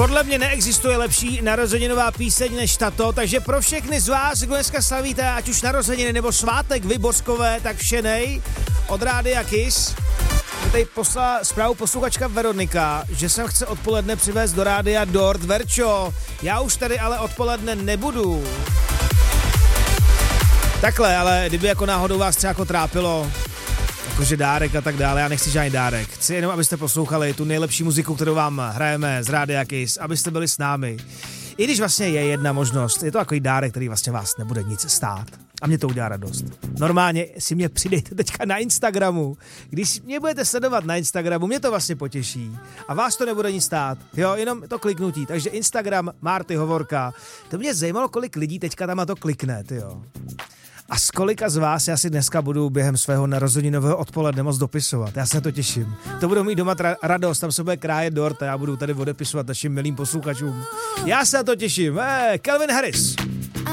Podle mě neexistuje lepší narozeninová píseň než tato, takže pro všechny z vás, kdo dneska slavíte, ať už narozeniny nebo svátek, vy boskové, tak všenej od Rádia Kiss. Tady poslala zprávu posluchačka Veronika, že sem chce odpoledne přivést do Rádia dort. Verčo, já už tady ale odpoledne nebudu. Takhle, ale kdyby jako náhodou vás třeba jako trápilo, jakože dárek a tak dále, já nechci žádný dárek. Chci jenom, abyste poslouchali tu nejlepší muziku, kterou vám hrajeme z Rádia Kiss, abyste byli s námi. I když vlastně je jedna možnost, je to takový dárek, který vlastně vás nebude nic stát. A mě to udělá radost. Normálně si mě přidejte teďka na Instagramu. Když mě budete sledovat na Instagramu, mě to vlastně potěší. A vás to nebude nic stát. Jo, jenom to kliknutí. Takže Instagram Marty Hovorka. To mě zajímalo, kolik lidí teďka tam na to klikne, jo. A z kolika z vás já si dneska budu během svého narozeninového odpoledne moc dopisovat. Já se na to těším. To budou mít doma radost, tam se bude krájet dort a já budu tady odepisovat našim milým posluchačům. Já se na to těším. Calvin Harris.